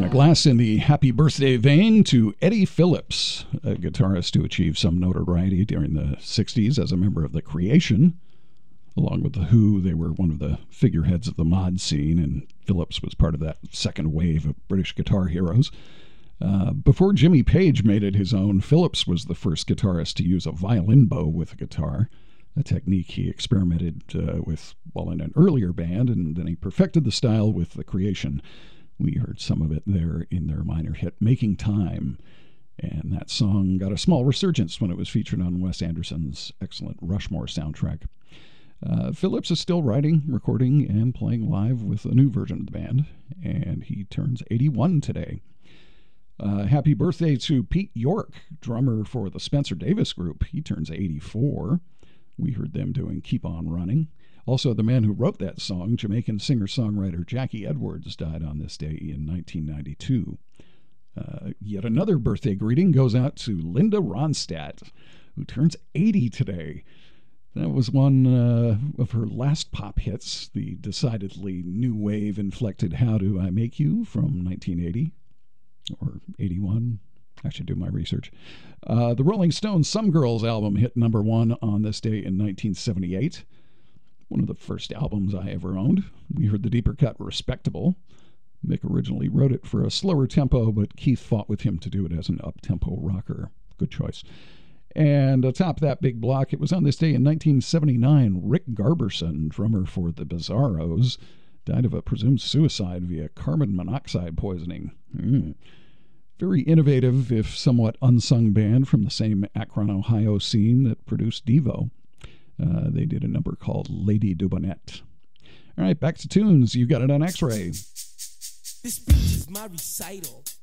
Glass in the happy birthday vein to Eddie Phillips, a guitarist who achieved some notoriety during the 60s as a member of The Creation. Along with The Who, they were one of the figureheads of the mod scene, and Phillips was part of that second wave of British guitar heroes. Before Jimmy Page made it his own, Phillips was the first guitarist to use a violin bow with a guitar, a technique he experimented with while in an earlier band, and then he perfected the style with The Creation. We heard some of it there in their minor hit, Making Time. And that song got a small resurgence when it was featured on Wes Anderson's excellent Rushmore soundtrack. Phillips is still writing, recording, and playing live with a new version of the band, and he turns 81 today. Happy birthday to Pete York, drummer for the Spencer Davis Group. He turns 84. We heard them doing Keep On Running. Also, the man who wrote that song, Jamaican singer-songwriter Jackie Edwards, died on this day in 1992. Yet another birthday greeting goes out to Linda Ronstadt, who turns 80 today. That was one of her last pop hits, the decidedly new wave-inflected How Do I Make You from 1980, or 81. I should do my research. The Rolling Stones' Some Girls album hit number one on this day in 1978. One of the first albums I ever owned. We heard the deeper cut Respectable. Mick originally wrote it for a slower tempo, but Keith fought with him to do it as an up-tempo rocker. Good choice. And atop that big block, it was on this day in 1979, Rick Garberson, drummer for the Bizarros, died of a presumed suicide via carbon monoxide poisoning. Very innovative, if somewhat unsung band from the same Akron, Ohio scene that produced Devo. They did a number called Lady Dubonnet. All right, back to tunes. You got it on X-Ray. This speech is my recital.